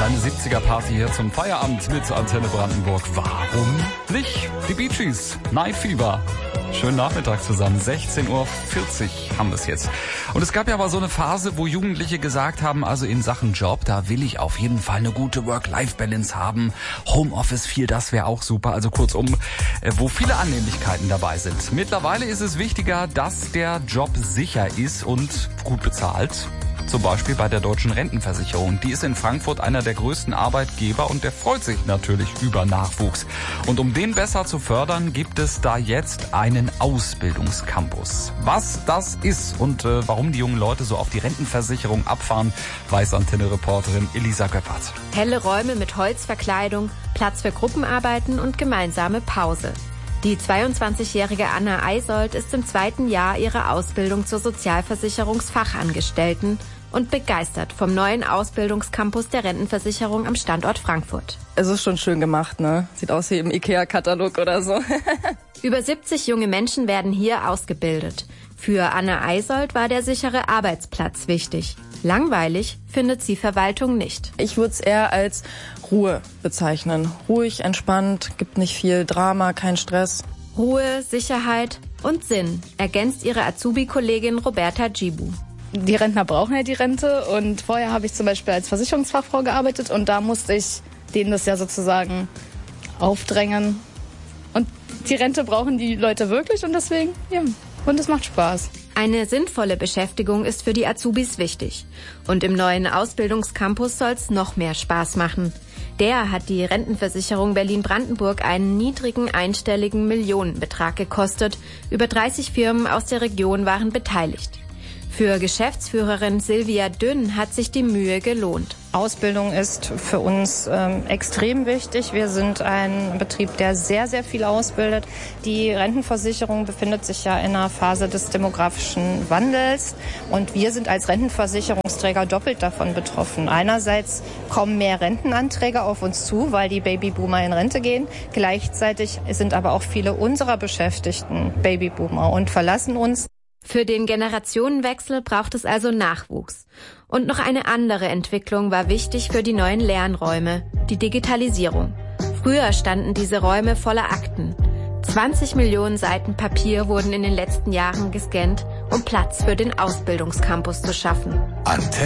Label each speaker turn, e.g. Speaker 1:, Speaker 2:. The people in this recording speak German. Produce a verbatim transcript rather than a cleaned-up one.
Speaker 1: Kleine siebziger-Party hier zum Feierabend mit Antenne Brandenburg. Warum nicht? Die Bee Gees, Night Fever. Schönen Nachmittag zusammen. sechzehn Uhr vierzig haben wir es jetzt. Und es gab ja aber so eine Phase, wo Jugendliche gesagt haben, also in Sachen Job, da will ich auf jeden Fall eine gute Work-Life-Balance haben. Homeoffice viel, das wäre auch super. Also kurzum, wo viele Annehmlichkeiten dabei sind. Mittlerweile ist es wichtiger, dass der Job sicher ist und gut bezahlt. Zum Beispiel bei der Deutschen Rentenversicherung. Die ist in Frankfurt einer der größten Arbeitgeber und der freut sich natürlich über Nachwuchs. Und um den besser zu fördern, gibt es da jetzt einen Ausbildungscampus. Was das ist und äh, warum die jungen Leute so auf die Rentenversicherung abfahren, weiß Antenne-Reporterin Elisa Göppert.
Speaker 2: Helle Räume mit Holzverkleidung, Platz für Gruppenarbeiten und gemeinsame Pause. Die zweiundzwanzigjährige Anna Eisold ist im zweiten Jahr ihrer Ausbildung zur Sozialversicherungsfachangestellten und begeistert vom neuen Ausbildungscampus der Rentenversicherung am Standort Frankfurt.
Speaker 3: Es ist schon schön gemacht, ne? Sieht aus wie im Ikea-Katalog oder so.
Speaker 2: Über siebzig junge Menschen werden hier ausgebildet. Für Anna Eisold war der sichere Arbeitsplatz wichtig. Langweilig findet sie Verwaltung nicht.
Speaker 3: Ich würde es eher als Ruhe bezeichnen. Ruhig, entspannt, gibt nicht viel Drama, kein Stress.
Speaker 2: Ruhe, Sicherheit und Sinn, ergänzt ihre Azubi-Kollegin Roberta Gibu.
Speaker 4: Die Rentner brauchen ja die Rente und vorher habe ich zum Beispiel als Versicherungsfachfrau gearbeitet und da musste ich denen das ja sozusagen aufdrängen. Und die Rente brauchen die Leute wirklich und deswegen, ja, und es macht Spaß.
Speaker 2: Eine sinnvolle Beschäftigung ist für die Azubis wichtig. Und im neuen Ausbildungscampus soll es noch mehr Spaß machen. Der hat die Rentenversicherung Berlin-Brandenburg einen niedrigen einstelligen Millionenbetrag gekostet. Über dreißig Firmen aus der Region waren beteiligt. Für Geschäftsführerin Silvia Dünn hat sich die Mühe gelohnt.
Speaker 5: Ausbildung ist für uns ähm, extrem wichtig. Wir sind ein Betrieb, der sehr, sehr viel ausbildet. Die Rentenversicherung befindet sich ja in einer Phase des demografischen Wandels und wir sind als Rentenversicherungsträger doppelt davon betroffen. Einerseits kommen mehr Rentenanträge auf uns zu, weil die Babyboomer in Rente gehen. Gleichzeitig sind aber auch viele unserer Beschäftigten Babyboomer und verlassen uns.
Speaker 2: Für den Generationenwechsel braucht es also Nachwuchs. Und noch eine andere Entwicklung war wichtig für die neuen Lernräume, die Digitalisierung. Früher standen diese Räume voller Akten. zwanzig Millionen Seiten Papier wurden in den letzten Jahren gescannt, um Platz für den Ausbildungscampus zu schaffen.
Speaker 1: Antenne.